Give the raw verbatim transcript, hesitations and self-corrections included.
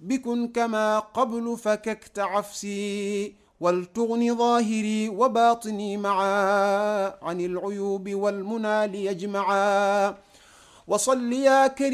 بكن كما قبل فككت عفسي ولتغن ظاهري وباطني معا عن العيوب والمنى ليجمعا وصل يا كريم